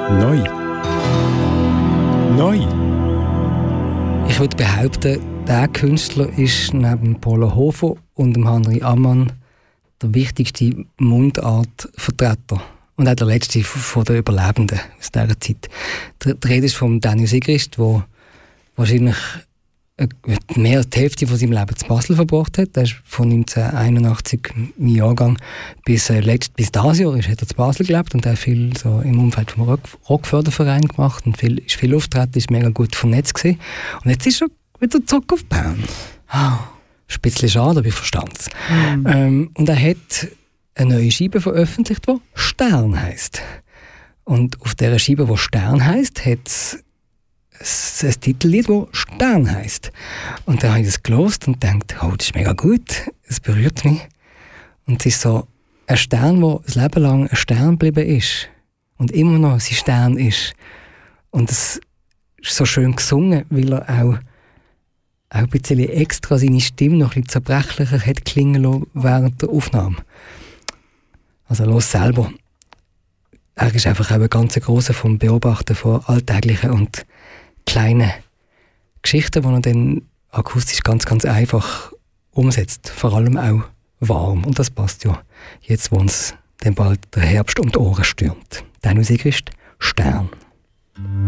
Neu. Neu. Ich würde behaupten, der Künstler ist neben Paula Hofer und dem Henry Ammann der wichtigste Mundartvertreter und auch der letzte von den Überlebenden aus dieser Zeit. Die Rede ist von Daniel Sigrist, der wahrscheinlich mehr als die Hälfte von seinem Leben zu Basel verbracht hat. Er ist von 1981 im Jahrgang bis dieses Jahr hat er zu Basel gelebt und hat viel so im Umfeld vom Rockförderverein gemacht und ist viel auftreten, ist mega gut vernetzt gewesen. Und jetzt ist er wieder zurück auf Bern. Ist ein bisschen schade, aber ich verstand es. Und er hat eine neue Scheibe veröffentlicht, die Stern heisst. Und auf dieser Scheibe, die Stern heisst, hat es ein Titellied, das Stern heisst. Und dann habe ich das gehört und gedacht, oh, das ist mega gut, es berührt mich. Und es ist so ein Stern, der das Leben lang ein Stern geblieben ist und immer noch ein Stern ist. Und es ist so schön gesungen, weil er auch ein bisschen extra seine Stimme noch ein bisschen zerbrechlicher hat klingen lassen während der Aufnahme. Also los selber. Er ist einfach auch ein ganz grosser vom Beobachten von alltäglichen und kleinen Geschichten, die er dann akustisch ganz, ganz einfach umsetzt. Vor allem auch warm. Und das passt ja jetzt, wo uns dann bald der Herbst um die Ohren stürmt. Daniel Sigrist, Stern.